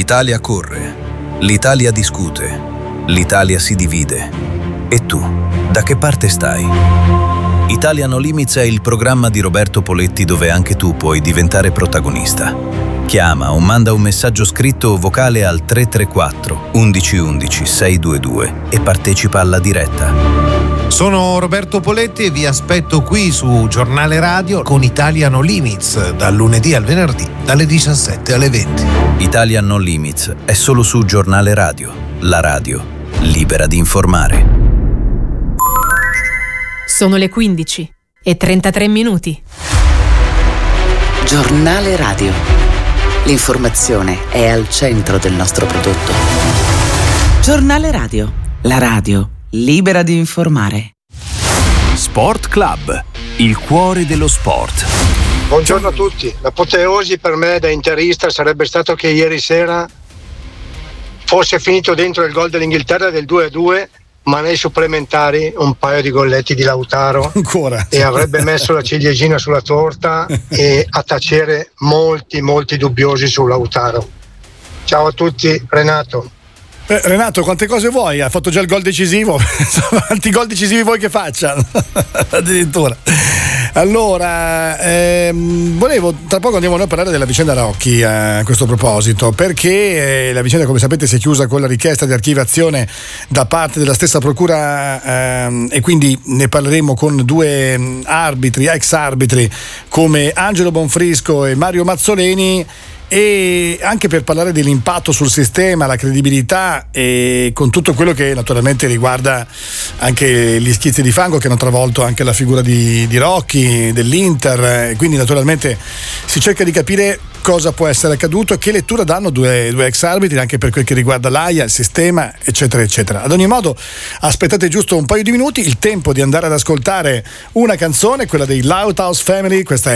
L'Italia corre, l'Italia discute, l'Italia si divide. E tu, da che parte stai? Italia No Limits è il programma di Roberto Poletti dove anche tu puoi diventare protagonista. Chiama o manda un messaggio scritto o vocale al 334 1111 622 e partecipa alla diretta. Sono Roberto Poletti e vi aspetto qui su Giornale Radio con Italia No Limits, dal lunedì al venerdì, dalle 17 alle 20. Italia No Limits è solo su Giornale Radio, la radio libera di informare. Sono le 15 e 33 minuti. Giornale Radio. L'informazione è al centro del nostro prodotto. Giornale Radio, la radio libera di informare. Sport Club, il cuore dello sport. Buongiorno a tutti. L'apoteosi per me da interista sarebbe stato che ieri sera fosse finito dentro il gol dell'Inghilterra del 2-2, ma nei supplementari un paio di golletti di Lautaro ancora, e avrebbe messo la ciliegina sulla torta e a tacere molti dubbiosi su Lautaro. Ciao a tutti, Renato. Renato, quante cose vuoi? Ha fatto già il gol decisivo. Quanti gol decisivi vuoi che faccia? Addirittura. Allora, volevo, tra poco andiamo noi a parlare della vicenda Rocchi a questo proposito, perché la vicenda, come sapete, si è chiusa con la richiesta di archiviazione da parte della stessa procura, e quindi ne parleremo con due arbitri, ex arbitri come Angelo Bonfrisco e Mario Mazzoleni, e anche per parlare dell'impatto sul sistema, la credibilità e con tutto quello che naturalmente riguarda anche gli schizzi di fango che hanno travolto anche la figura di Rocchi, dell'Inter, quindi naturalmente si cerca di capire cosa può essere accaduto e che lettura danno due ex arbitri anche per quel che riguarda l'AIA, il sistema, eccetera eccetera. Ad ogni modo aspettate giusto un paio di minuti, il tempo di andare ad ascoltare una canzone, quella dei Loud House Family. Questa